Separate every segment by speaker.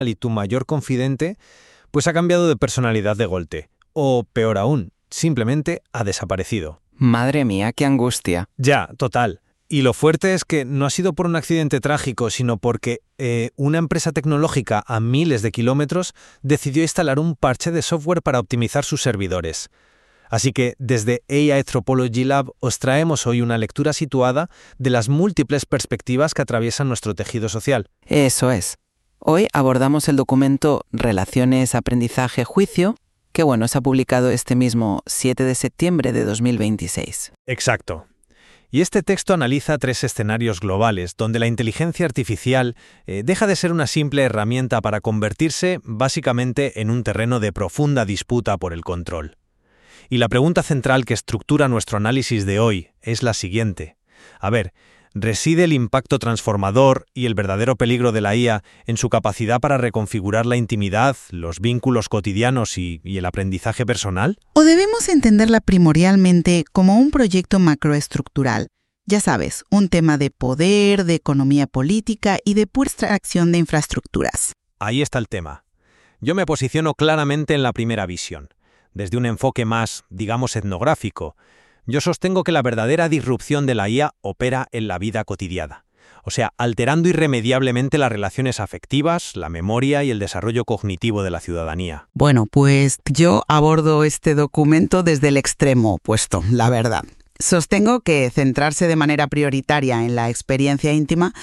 Speaker 1: y tu mayor confidente, pues ha cambiado de personalidad de golpe. O, peor aún, simplemente ha desaparecido.
Speaker 2: Madre mía, qué angustia.
Speaker 1: Ya, total. Y lo fuerte es que no ha sido por un accidente trágico, sino porque una empresa tecnológica a miles de kilómetros decidió instalar un parche de software para optimizar sus servidores. Así que desde AI Anthropology Lab os traemos hoy una lectura situada de las múltiples perspectivas que atraviesan nuestro tejido social.
Speaker 2: Eso es. Hoy abordamos el documento Relaciones, Aprendizaje, Juicio, que se ha publicado este mismo 7 de septiembre de 2026.
Speaker 1: Exacto. Y este texto analiza 3 escenarios globales, donde la inteligencia artificial deja de ser una simple herramienta para convertirse básicamente en un terreno de profunda disputa por el control. Y la pregunta central que estructura nuestro análisis de hoy es la siguiente. A ver, ¿reside el impacto transformador y el verdadero peligro de la IA en su capacidad para reconfigurar la intimidad, los vínculos cotidianos y el aprendizaje personal?
Speaker 3: ¿O debemos entenderla primordialmente como un proyecto macroestructural? Ya sabes, un tema de poder, de economía política y de pura extracción de infraestructuras.
Speaker 1: Ahí está el tema. Yo me posiciono claramente en la primera visión. Desde un enfoque más, digamos, etnográfico, yo sostengo que la verdadera disrupción de la IA opera en la vida cotidiana, o sea, alterando irremediablemente las relaciones afectivas, la memoria y el desarrollo cognitivo de la ciudadanía.
Speaker 3: Bueno, pues yo abordo este documento desde el extremo opuesto, la verdad. Sostengo que centrarse de manera prioritaria en la experiencia íntima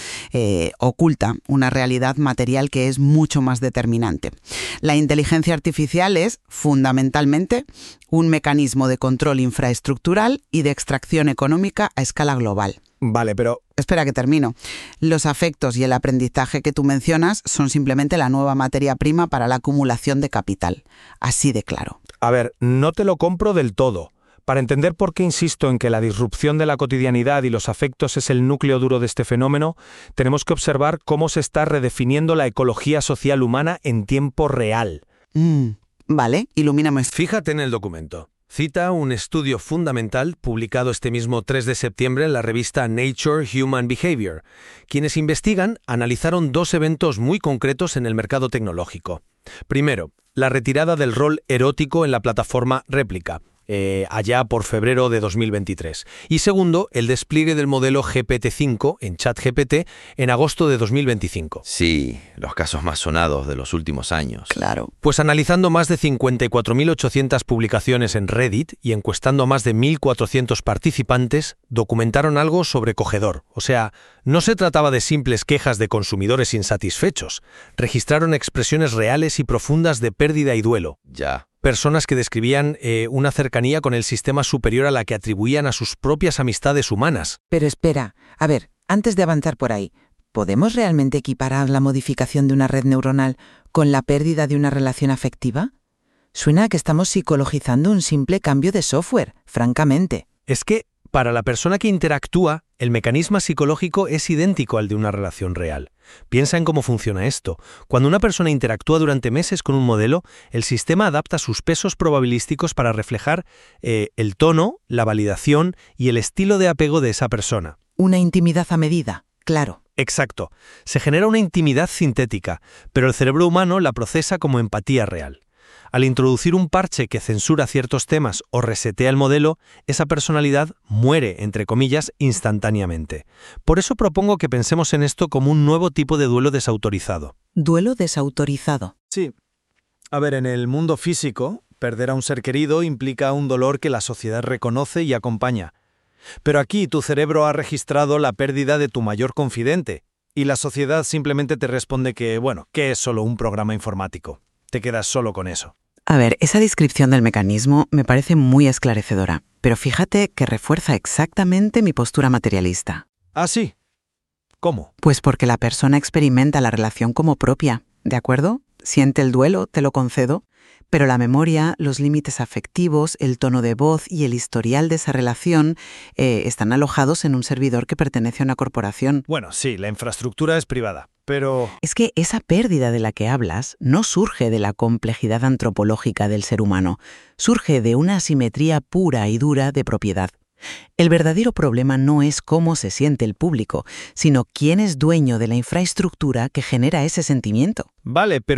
Speaker 3: oculta una realidad material que es mucho más determinante. La inteligencia artificial es, fundamentalmente, un mecanismo de control infraestructural y de extracción económica a escala global.
Speaker 1: Vale, pero...
Speaker 3: Espera que termino. Los afectos y el aprendizaje que tú mencionas son simplemente la nueva materia prima para la acumulación de capital. Así de claro.
Speaker 4: A ver, no te lo compro del todo. Para entender por qué insisto en que la disrupción de la cotidianidad y los afectos es el núcleo duro de este fenómeno, tenemos que observar cómo se está redefiniendo la ecología social humana en tiempo real.
Speaker 3: Vale, ilumíname.
Speaker 4: Fíjate en el documento. Cita un estudio fundamental publicado este mismo 3 de septiembre en la revista Nature Human Behavior. Quienes investigan analizaron 2 eventos muy concretos en el mercado tecnológico. Primero, la retirada del rol erótico en la plataforma Réplica, allá por febrero de 2023. Y segundo, el despliegue del modelo GPT-5 en ChatGPT en agosto de 2025.
Speaker 5: Sí, los casos más sonados de los últimos años.
Speaker 3: Claro.
Speaker 4: Pues analizando más de 54.800 publicaciones en Reddit y encuestando a más de 1.400 participantes, documentaron algo sobrecogedor. O sea, no se trataba de simples quejas de consumidores insatisfechos. Registraron expresiones reales y profundas de pérdida y duelo.
Speaker 5: Ya.
Speaker 4: Personas que describían una cercanía con el sistema superior a la que atribuían a sus propias amistades humanas.
Speaker 6: Pero espera, a ver, antes de avanzar por ahí, ¿podemos realmente equiparar la modificación de una red neuronal con la pérdida de una relación afectiva? Suena a que estamos psicologizando un simple cambio de software, francamente.
Speaker 4: Es que, para la persona que interactúa, el mecanismo psicológico es idéntico al de una relación real. Piensa en cómo funciona esto. Cuando una persona interactúa durante meses con un modelo, el sistema adapta sus pesos probabilísticos para reflejar el tono, la validación y el estilo de apego de esa persona.
Speaker 6: Una intimidad a medida, claro.
Speaker 4: Exacto. Se genera una intimidad sintética, pero el cerebro humano la procesa como empatía real. Al introducir un parche que censura ciertos temas o resetea el modelo, esa personalidad muere, entre comillas, instantáneamente. Por eso propongo que pensemos en esto como un nuevo tipo de duelo desautorizado.
Speaker 6: ¿Duelo desautorizado?
Speaker 1: Sí. A ver, en el mundo físico, perder a un ser querido implica un dolor que la sociedad reconoce y acompaña. Pero aquí tu cerebro ha registrado la pérdida de tu mayor confidente, y la sociedad simplemente te responde que es solo un programa informático. Te quedas solo con eso.
Speaker 3: A ver, esa descripción del mecanismo me parece muy esclarecedora, pero fíjate que refuerza exactamente mi postura materialista.
Speaker 1: ¿Ah, sí? ¿Cómo?
Speaker 3: Pues porque la persona experimenta la relación como propia, ¿de acuerdo? Siente el duelo, te lo concedo, pero la memoria, los límites afectivos, el tono de voz y el historial de esa relación están alojados en un servidor que pertenece a una corporación.
Speaker 1: Bueno, sí, la infraestructura es privada, pero...
Speaker 3: Es que esa pérdida de la que hablas no surge de la complejidad antropológica del ser humano, surge de una asimetría pura y dura de propiedad.
Speaker 7: El verdadero problema no es cómo se siente el público, sino quién es dueño de la infraestructura que genera ese sentimiento.
Speaker 1: Vale,